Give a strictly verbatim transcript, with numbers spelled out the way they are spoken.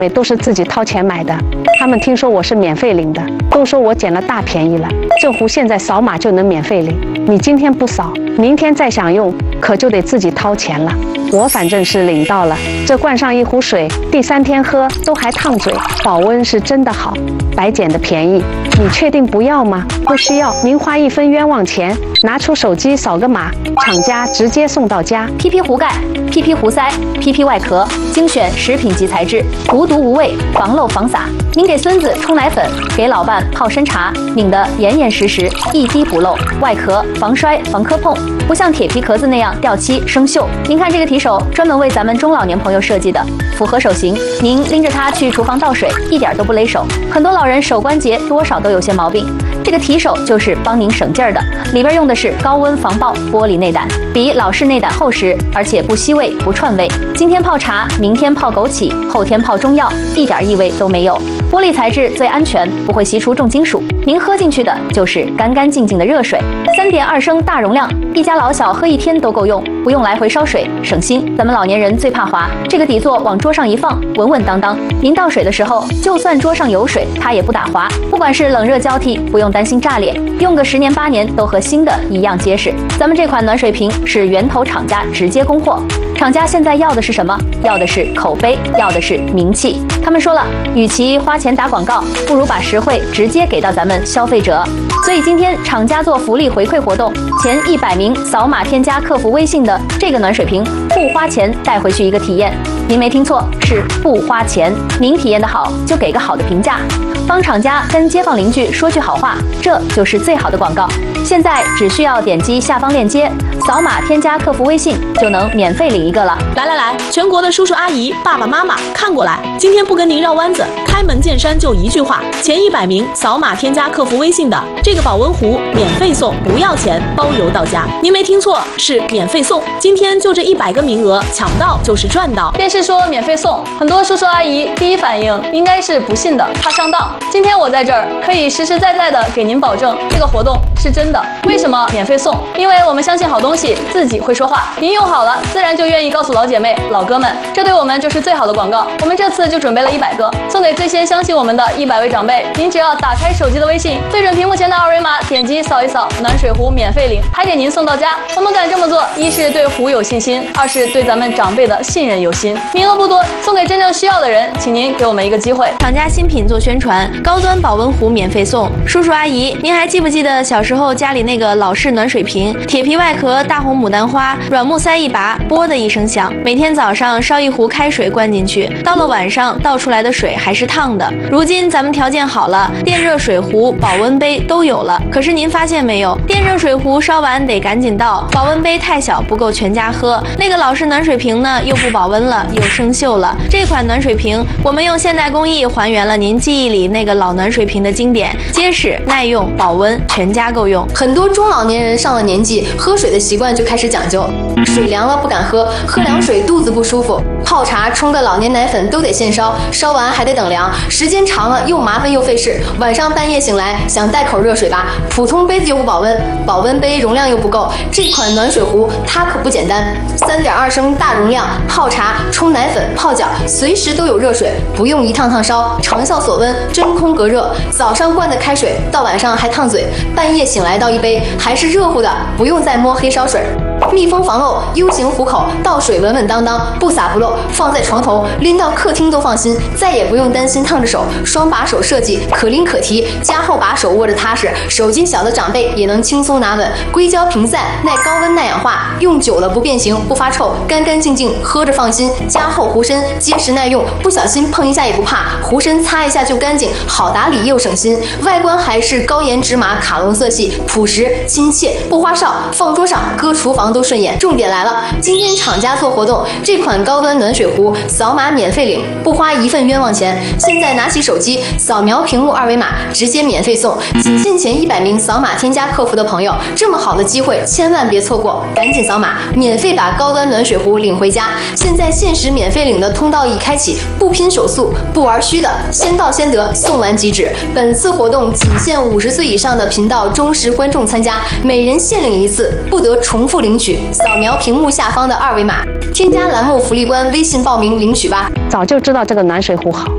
都是自己掏钱买的，他们听说我是免费领的，都说我捡了大便宜了。这壶现在扫码就能免费领，你今天不扫，明天再想用，可就得自己掏钱了。我反正是领到了，这灌上一壶水，第三天喝都还烫嘴，保温是真的好，白捡的便宜。你确定不要吗？不需要，您花一分冤枉钱，拿出手机扫个码，厂家直接送到家。 P P 壶盖、P P 壶塞、P P 外壳，精选食品级材质，无毒无味，防漏防洒。您给孙子冲奶粉，给老伴泡参茶，拧得严严实实，一滴不漏。外壳防摔防磕碰，不像铁皮壳子那样掉漆生锈。您看这个提手，专门为咱们中老年朋友设计的，符合手型。您拎着它去厨房倒水，一点都不勒手。很多老人手关节多少都有些毛病，这个提手就是帮您省劲儿的。里边用的是高温防爆玻璃内胆，比老式内胆厚实，而且不吸味不串味。今天泡茶，明天泡枸杞，后天泡中药，一点异味都没有。玻璃材质最安全，不会吸出重金属。您喝进去的就是干干净净的热水，三点二升大容量，一家老小喝一天都够用，不用来回烧水，省心。咱们老年人最怕滑，这个底座往桌上一放，稳稳当当。您倒水的时候，就算桌上有水，它也不打滑。不管是冷热交替，不用担心炸裂，用个十年八年都和新的一样结实。咱们这款暖水瓶是源头厂家直接供货。厂家现在要的是什么？要的是口碑，要的是名气。他们说了，与其花钱打广告，不如把实惠直接给到咱们消费者。所以今天厂家做福利回馈活动，前一百名扫码添加客服微信的这个暖水瓶，不花钱带回去一个体验。您没听错，是不花钱。您体验的好，就给个好的评价。帮厂家跟街坊邻居说句好话，这就是最好的广告。现在只需要点击下方链接，扫码添加客服微信，就能免费领一个了。 来来来，全国的叔叔阿姨、爸爸妈妈看过来，今天不跟您绕弯子，开门见山就一句话：前一百名扫码添加客服微信的，这个保温壶免费送，不要钱，包邮到家。您没听错，是免费送。今天就这一百个名额，抢到就是赚到。 电视说免费送，很多叔叔阿姨第一反应应该是不信的，怕上当。今天我在这儿可以实实在在的给您保证，这个活动是真的。为什么免费送？因为我们相信好东西自己会说话，您用好了，自然就愿意告诉老姐妹、老哥们，这对我们就是最好的广告。我们这次就准备了一百个，送给最先相信我们的一百位长辈。您只要打开手机的微信，对准屏幕前的二维码，点击扫一扫，暖水壶免费领，还给您送到家。我们敢这么做，一是对壶有信心，二是对咱们长辈的信任有心。名额不多，送给真正需要的人，请您给我们一个机会。 厂家新品做宣传，高端保温壶免费送。叔叔阿姨，您还记不记得小时候家里那个老式暖水瓶，铁皮外壳，大红牡丹花，软木塞一拔，啵的一声响。每天早上烧一壶开水灌进去，到了晚上倒出来的水还是烫的。如今咱们条件好了，电热水壶、保温杯都有了。可是您发现没有，电热水壶烧完得赶紧倒，保温杯太小不够全家喝。那个老式暖水瓶呢，又不保温了，又生锈了。这款暖水瓶，我们用现代工艺还原了您记忆里那个老暖水瓶的经典，结实、耐用、保温，全家够用。 很多中老年人上了年纪，喝水的习惯就开始讲究，水凉了不敢喝，喝凉水肚子不舒服。泡茶、冲个老年奶粉都得现烧，烧完还得等凉，时间长了又麻烦又费事。晚上半夜醒来想带口热水吧，普通杯子又不保温，保温杯容量又不够。这款暖水壶它可不简单，三点二升大容量，泡茶、冲奶粉、泡脚，随时都有热水，不用一趟趟烧，长效锁温，真空隔热。早上灌的开水到晚上还烫嘴，半夜醒来倒一杯还是热乎的，不用再摸黑烧水。密封防漏 U 型壶口，倒水稳稳当当，不洒不漏，放在床头，拎到客厅都放心，再也不用担心烫着手。双把手设计，可拎可提，加厚把手握着踏实，手劲小的长辈也能轻松拿稳。硅胶屏散，耐高温耐氧化，用久了不变形不发臭，干干净净喝着放心。加厚壶身，结实耐用，不小心碰一下也不怕，壶身擦一下就干净，好打理又省心。外观还是高颜芝麻卡通色系，朴实亲切，不花哨，放桌上搁厨房都顺眼。重点来了，今天厂家做活动，这款高端暖水壶扫码免费领，不花一份冤枉钱。现在拿起手机扫描屏幕二维码，直接免费送，仅限前一百名扫码添加客服的朋友，这么好的机会千万别错过，赶紧扫码，免费把高端暖水壶领回家。现在限时免费领的通道已开启，不拼手速，不玩虚的，先到先得，送完即止。本次活动仅限五十岁以上的频道忠实观众参加，每人限领一次，不得重复领取。扫描屏幕下方的二维码，添加栏目福利官微信报名领取吧。 早就知道这个暖水壶好，